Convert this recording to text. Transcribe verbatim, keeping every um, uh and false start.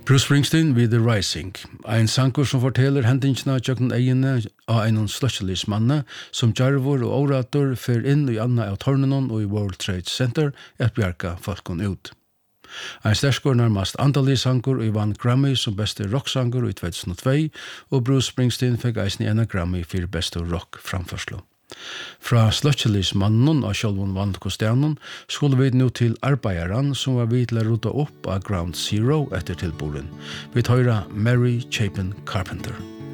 Bruce Springsteen with The Rising, ein sankur som forteller hendingina tjøkken egene av en sløtjelis manne som djarvor og orator fer inn i anna av tårnenon og i World Trade Center et bjarga folkene ut. Ein sterskor nærmast andalig sankur og vann Grammy som beste rocksankur i två tusen två og Bruce Springsteen fikk eisen en Grammy for beste rock framførslo. Fra sløtjelis mannen av sjølvun vannkostianen skulle vi nå til arbeidaran som var vidt til å rota opp av Ground Zero etter tilboren. Vi tar Mary Chapin Carpenter.